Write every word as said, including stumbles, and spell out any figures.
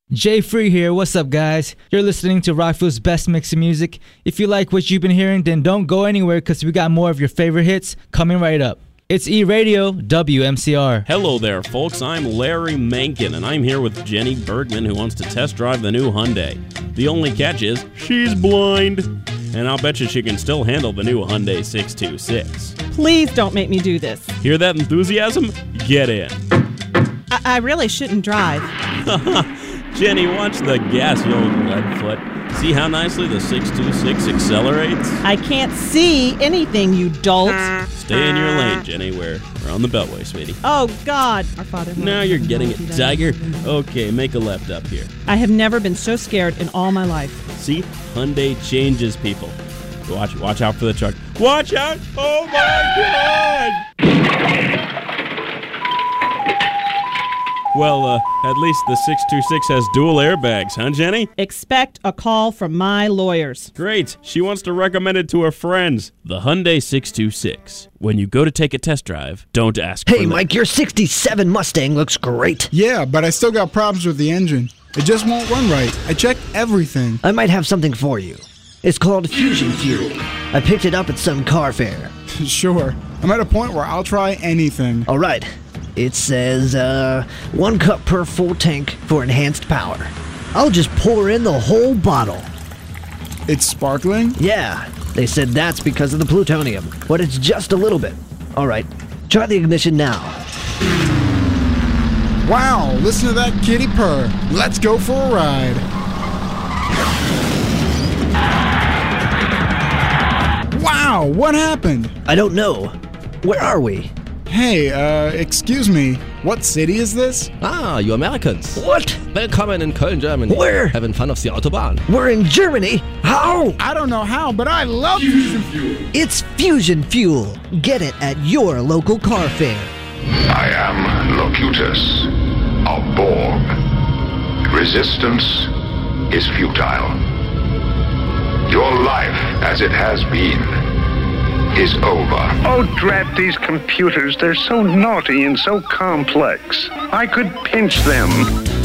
Jay Free here, what's up guys? You're listening to Rockville's best mix of music. If you like what you've been hearing, then don't go anywhere because we got more of your favorite hits coming right up. It's E-Radio, W M C R. Hello there folks, I'm Larry Menken and I'm here with Jenny Bergman who wants to test drive the new Hyundai. The only catch is, she's blind. And I'll bet you she can still handle the new Hyundai six two six. Please don't make me do this. Hear that enthusiasm? Get in. I, I really shouldn't drive. Jenny, watch the gas, you old leadfoot. See how nicely the six two six accelerates? I can't see anything, you dolt. Stay in your lane, Jenny. We're, we're on the Beltway, sweetie. Oh, God. Our Father. Now you're getting it, Tiger. Okay, make a left up here. I have never been so scared in all my life. See? Hyundai changes people. Watch, watch out for the truck. Watch out! Oh, my God! Well, uh, at least the six two six has dual airbags, huh, Jenny? Expect a call from my lawyers. Great. She wants to recommend it to her friends. The Hyundai six two six. When you go to take a test drive, don't ask Hey, for Mike, the- your sixty-seven Mustang looks great. Yeah, but I still got problems with the engine. It just won't run right. I checked everything. I might have something for you. It's called Fusion Fuel. I picked it up at some car fair. Sure. I'm at a point where I'll try anything. All right. It says, uh, one cup per full tank for enhanced power. I'll just pour in the whole bottle. It's sparkling? Yeah, they said that's because of the plutonium, but it's just a little bit. All right, try the ignition now. Wow, listen to that kitty purr. Let's go for a ride. Wow, what happened? I don't know. Where are we? Hey, uh, excuse me. What city is this? Ah, you Americans. What? Willkommen in Köln, Germany. Where? Having fun off the Autobahn. We're in Germany? How? I don't know how, but I love Fusion Fuel. It's Fusion Fuel. Get it at your local car fair. I am Locutus, a Borg. Resistance is futile. Your life, as it has been, is over. Oh, drat these computers. They're so naughty and so complex. I could pinch them.